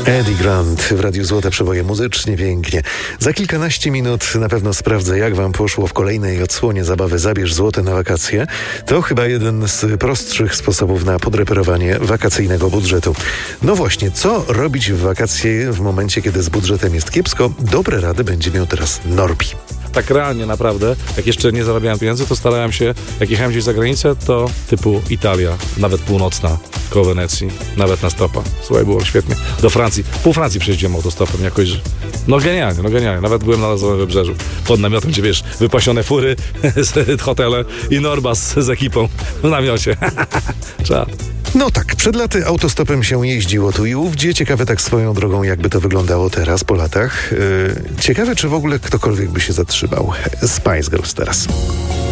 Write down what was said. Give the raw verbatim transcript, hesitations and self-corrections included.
Eddie Grant w Radiu Złote Przeboje, muzycznie pięknie. Za kilkanaście minut na pewno sprawdzę, jak wam poszło w kolejnej odsłonie zabawy Zabierz Złote na wakacje. To chyba jeden z prostszych sposobów na podreperowanie wakacyjnego budżetu. No właśnie, co robić w wakacje w momencie, kiedy z budżetem jest kiepsko? Dobre rady będzie miał teraz Norbi. Tak realnie naprawdę, jak jeszcze nie zarabiałem pieniędzy, to starałem się, jak jechałem gdzieś za granicę, to typu Italia, nawet północna, koło Wenecji, nawet na stopa. Słuchaj, było świetnie. Do Francji, pół Francji przejeździłem autostopem jakoś, no genialnie, no genialnie. Nawet byłem na Lazowym Wybrzeżu, pod namiotem, gdzie wiesz, wypasione fury, hotele i Norba z, z ekipą w namiocie. Czad. No tak, przed laty autostopem się jeździło tu i ówdzie. Ciekawe tak swoją drogą, jakby to wyglądało teraz po latach. Yy, ciekawe, czy w ogóle ktokolwiek by się zatrzymał. Spice Girls teraz.